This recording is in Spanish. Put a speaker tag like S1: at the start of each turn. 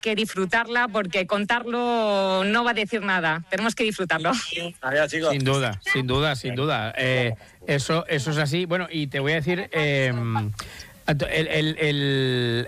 S1: que disfrutarla, porque contarlo no va a decir nada. Tenemos que disfrutarlo.
S2: Adiós, chicos.
S3: Sin duda. Eso es así. Bueno, y te voy a decir...